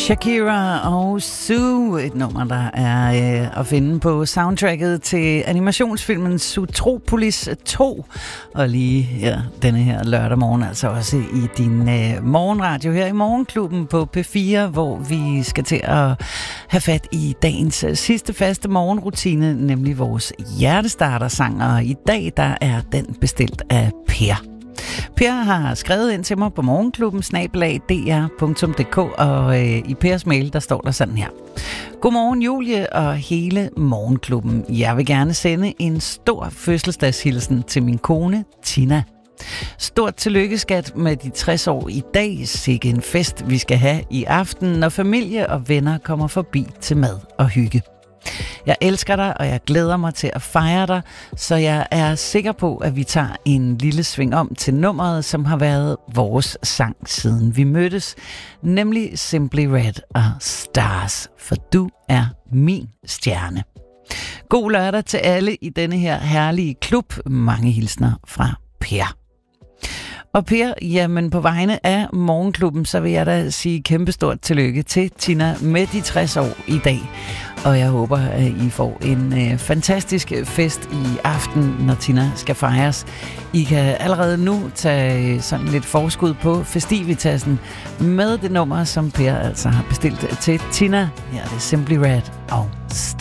Shakira og Sue, et nummer, der er at finde på soundtracket til animationsfilmen Zootropolis 2. Og lige denne her lørdag morgen, altså også i din morgenradio her i Morgenklubben på P4, hvor vi skal til at have fat i dagens sidste faste morgenrutine, nemlig vores hjertestartersang. Og i dag, der er den bestilt af Per. Per har skrevet ind til mig på morgenklubben@dr.dk, og i Pers mail, der står der sådan her. Godmorgen Julie og hele Morgenklubben. Jeg vil gerne sende en stor fødselsdagshilsen til min kone Tina. Stort tillykke, skat, med de 60 år i dag. Sikke en fest, vi skal have i aften, når familie og venner kommer forbi til mad og hygge. Jeg elsker dig, og jeg glæder mig til at fejre dig, så jeg er sikker på, at vi tager en lille sving om til nummeret, som har været vores sang siden vi mødtes, nemlig Simply Red og Stars, for du er min stjerne. God lørdag til alle i denne her herlige klub. Mange hilsner fra Per. Og Per, jamen på vegne af Morgenklubben, så vil jeg da sige kæmpestort tillykke til Tina med de 60 år i dag. Og jeg håber, at I får en fantastisk fest i aften, når Tina skal fejres. I kan allerede nu tage sådan lidt forskud på festivitassen med det nummer, som Per altså har bestilt til Tina. Her er det Simply Red og Stars.